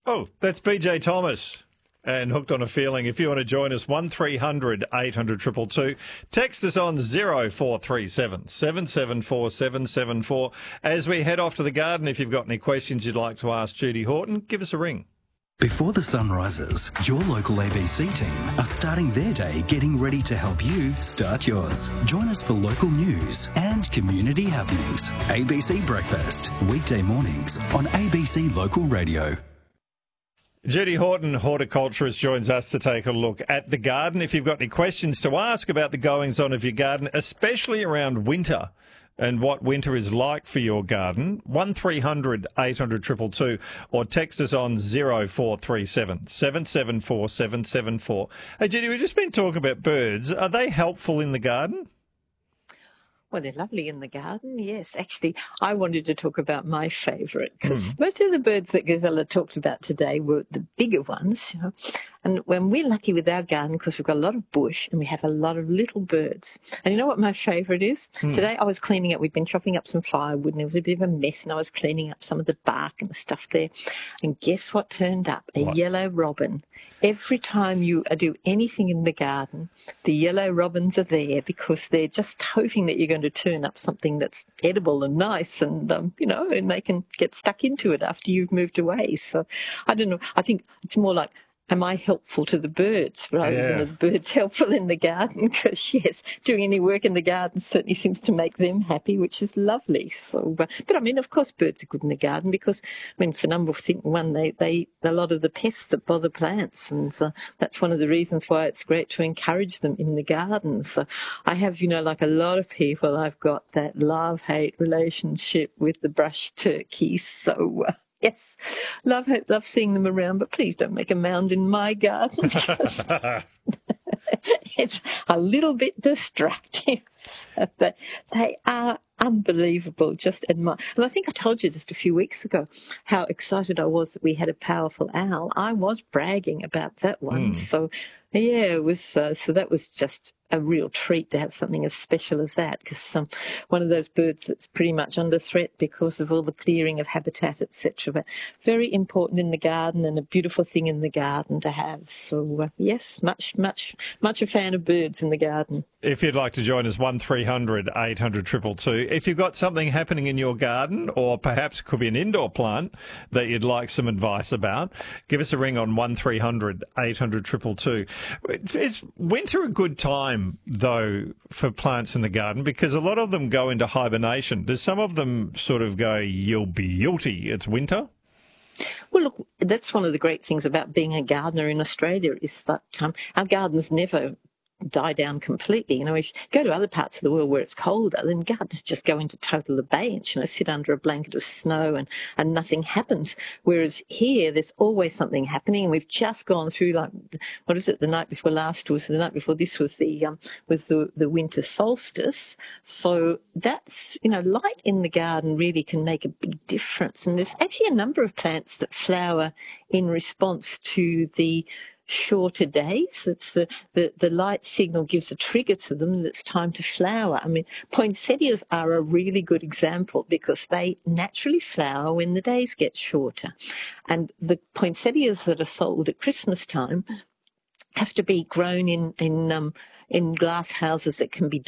Oh, that's BJ Thomas and Hooked on a Feeling. If you want to join us, 1300 800 222. Text us on 0437 774 774. As we head off to the garden, if you've got any questions you'd like to ask Judy Horton, give us a ring. Before the sun rises, your local ABC team are starting their day getting ready to help you start yours. Join us for local news and community happenings. ABC Breakfast, weekday mornings on ABC Local Radio. Judy Horton, horticulturist, joins us to take a look at the garden. If you've got any questions to ask about the goings-on of your garden, especially around winter and what winter is like for your garden, 1300 800 222 or text us on 0437 774 774. Hey, Judy, we've just been talking about birds. Are they helpful in the garden? Well, they're lovely in the garden, yes. Actually, I wanted to talk about my favourite because most of the birds that Gazella talked about today were the bigger ones, you know. And when we're lucky with our garden because we've got a lot of bush and we have a lot of little birds. And you know what my favourite is? Today I was cleaning up. We'd been chopping up some firewood and it was a bit of a mess and I was cleaning up some of the bark and the stuff there. And guess what turned up? A yellow robin. Every time you do anything in the garden, the yellow robins are there because they're just hoping that you're going to turn up something that's edible and nice and, and they can get stuck into it after you've moved away. So I don't know. I think it's more like, am I helpful to the birds rather than are the birds helpful in the garden? Because, yes, doing any work in the garden certainly seems to make them happy, which is lovely. So, but I mean, of course, birds are good in the garden because, for number one, they a lot of the pests that bother plants. And so that's one of the reasons why it's great to encourage them in the garden. So I have, like a lot of people, I've got that love-hate relationship with the brush turkeys. So, yes, love seeing them around, but please don't make a mound in my garden. It's a little bit distracting, but they are unbelievable. Just admire. And I think I told you just a few weeks ago how excited I was that we had a powerful owl. I was bragging about that one. So, yeah, it was. So that was just a real treat to have something as special as that, because one of those birds that's pretty much under threat because of all the clearing of habitat, etc. But very important in the garden and a beautiful thing in the garden to have. So, yes, much a fan of birds in the garden. If you'd like to join us, 1300 800 222. If you've got something happening in your garden, or perhaps it could be an indoor plant that you'd like some advice about, give us a ring on 1300 800 222. Is winter a good time, though, for plants in the garden? Because a lot of them go into hibernation. Does some of them sort of go, you'll be yulty, it's winter? Well, look, that's one of the great things about being a gardener in Australia is that our gardens never die down completely. If you go to other parts of the world where it's colder, then gardens just go into total abeyance, sit under a blanket of snow and nothing happens. Whereas here, there's always something happening. And we've just gone through, the night before last was the night before this was the winter solstice. So that's, light in the garden really can make a big difference. And there's actually a number of plants that flower in response to the shorter days. It's the light signal gives a trigger to them that it's time to flower. Poinsettias are a really good example because they naturally flower when the days get shorter. And the poinsettias that are sold at Christmas time have to be grown in glass houses that can be